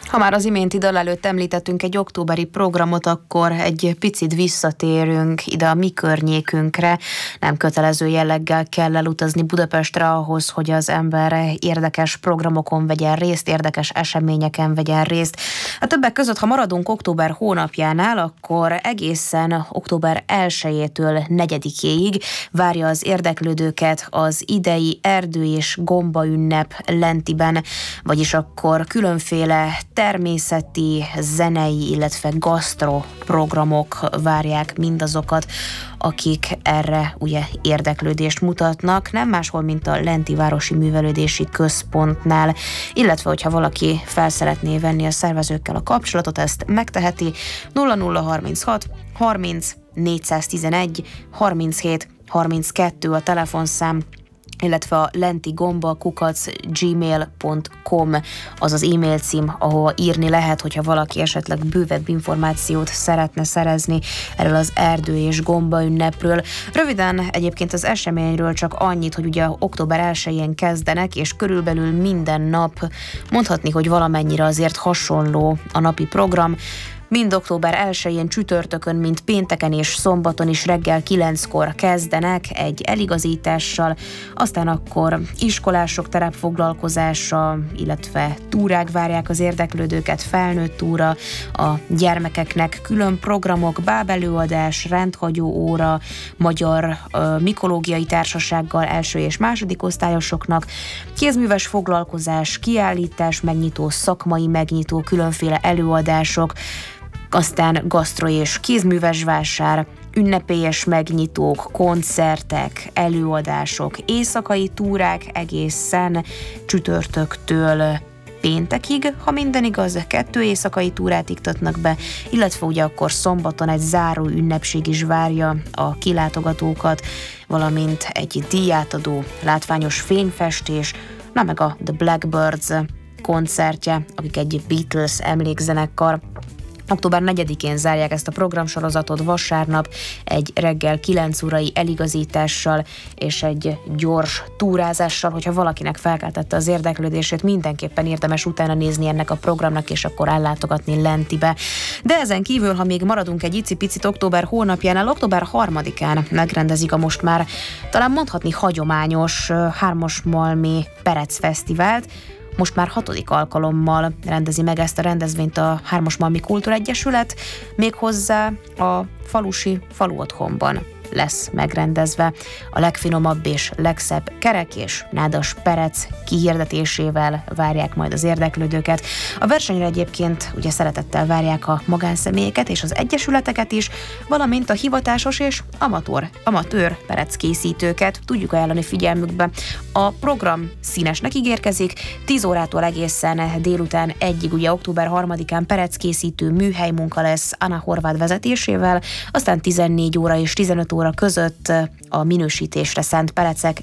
Ha már az iménti dal előtt említettünk egy októberi programot, akkor egy picit visszatérünk ide a mi környékünkre. Nem kötelező jelleggel kell elutazni Budapestre ahhoz, hogy az ember érdekes programokon vegyen részt, érdekes eseményeken vegyen részt. A többek között, ha maradunk október hónapjánál, akkor egészen október 1-től 4-éig várja az érdeklődőket az idei erdő és gomba ünnep Lentiben, vagyis akkor különféle természeti, zenei, illetve gasztro programok várják mindazokat, akik erre ugye érdeklődést mutatnak, nem máshol, mint a Lenti Városi Művelődési Központnál, illetve hogyha valaki fel szeretné venni a szervezőkkel a kapcsolatot, ezt megteheti 0036 30 411 37 32 a telefonszám, illetve a lentigomba@gmail.com az az e-mail cím, ahova írni lehet, hogyha valaki esetleg bővebb információt szeretne szerezni erről az erdő és gomba ünnepről. Röviden egyébként az eseményről csak annyit, hogy ugye október 1-én kezdenek, és körülbelül minden nap mondhatni, hogy valamennyire azért hasonló a napi program. Mind október 1-én csütörtökön, mint pénteken és szombaton is reggel 9-kor kezdenek egy eligazítással, aztán akkor iskolások terepfoglalkozása, illetve túrák várják az érdeklődőket, felnőtt túra, a gyermekeknek külön programok, bábelőadás, rendhagyó óra, magyar mikológiai társasággal első és második osztályosoknak, kézműves foglalkozás, kiállítás, megnyitó, szakmai megnyitó, különféle előadások, aztán gasztro és kézműves vásár, ünnepélyes megnyitók, koncertek, előadások, éjszakai túrák egészen csütörtöktől péntekig, ha minden igaz, 2 éjszakai túrát iktatnak be, illetve ugye akkor szombaton egy záró ünnepség is várja a kilátogatókat, valamint egy díjátadó, látványos fényfestés, na meg a The Blackbirds koncertje, akik egy Beatles emlékzenekar. Október 4-én zárják ezt a programsorozatot vasárnap egy reggel 9 órai eligazítással és egy gyors túrázással, hogyha valakinek felkeltette az érdeklődését, mindenképpen érdemes utána nézni ennek a programnak, és akkor ellátogatni Lentibe. De ezen kívül, ha még maradunk egy icipicit október hónapjánál, október 3-án megrendezik a most már talán mondhatni hagyományos Hármasmalmi Perec Fesztivált. Most már 6. alkalommal rendezi meg ezt a rendezvényt a Hármasmalmi Kultúregyesület, méghozzá a falusi faluotthonban lesz megrendezve. A legfinomabb és legszebb kerek és nádas perec kihirdetésével várják majd az érdeklődőket. A versenyre egyébként ugye szeretettel várják a magánszemélyeket és az egyesületeket is, valamint a hivatásos és amatőr pereckészítőket tudjuk ajánlani figyelmükbe. A program színesnek ígérkezik, 10 órától egészen délután 1-ig, ugye október 3-án pereckészítő műhelymunka lesz Anna Horváth vezetésével, aztán 14 óra és 15 óra között a minősítésre szánt perecek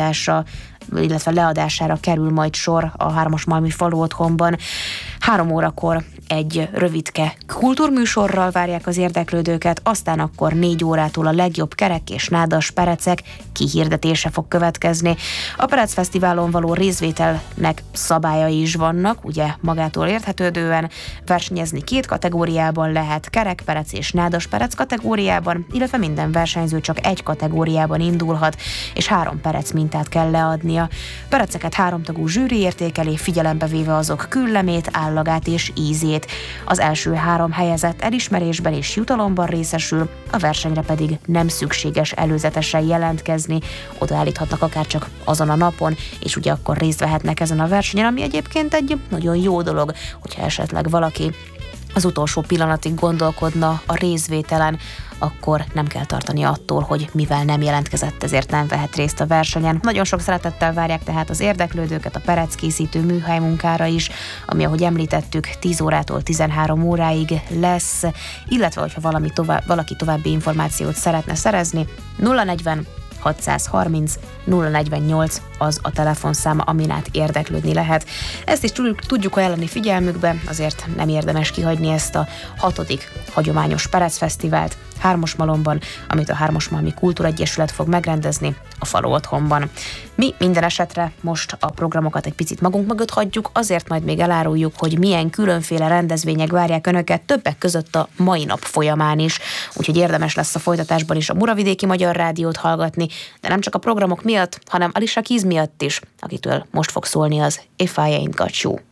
leadására kerül majd sor a Hármasmalmi Faluotthonban. 3 órakor egy rövidke kultúrműsorral várják az érdeklődőket, aztán akkor 4 órától a legjobb kerek és nádas perecek kihirdetése fog következni. A Perec Fesztiválon való részvételnek szabályai is vannak, ugye magától érthetődően versenyezni 2 kategóriában lehet, kerekperec és nádas perec kategóriában, illetve minden versenyző csak egy kategóriában indulhat, és 3 perec mintát kell leadnia. Pereceket 3 tagú zsűri értékeli, figyelembe véve azok küllemét, állagát és ízét. Az első 3 helyezett elismerésben és jutalomban részesül, a versenyre pedig nem szükséges előzetesen jelentkezni, odaállíthatnak akár csak azon a napon, és ugye akkor részt vehetnek ezen a versenyen, ami egyébként egy nagyon jó dolog, hogyha esetleg valaki az utolsó pillanatig gondolkodna a részvételen, akkor nem kell tartani attól, hogy mivel nem jelentkezett, ezért nem vehet részt a versenyen. Nagyon sok szeretettel várják tehát az érdeklődőket a pereckészítő műhelymunkára is, ami, ahogy említettük, 10 órától 13 óráig lesz, illetve hogyha valaki további információt szeretne szerezni, 040 630 048 az a telefonszáma, amin át érdeklődni lehet. Ezt is tudjuk ajánlani figyelmükbe, azért nem érdemes kihagyni ezt a 6. hagyományos Perec Fesztivált. Hármosmalomban, amit a Hármosmalmi Kultúraegyesület fog megrendezni a Falu Otthonban. Mi minden esetre most a programokat egy picit magunk mögött hagyjuk, azért majd még eláruljuk, hogy milyen különféle rendezvények várják önöket, többek között a mai nap folyamán is. Úgyhogy érdemes lesz a folytatásban is a Muravidéki Magyar Rádiót hallgatni, de nem csak a programok miatt, hanem Alicia Keys miatt is, akitől most fog szólni az If I Ain't Got You.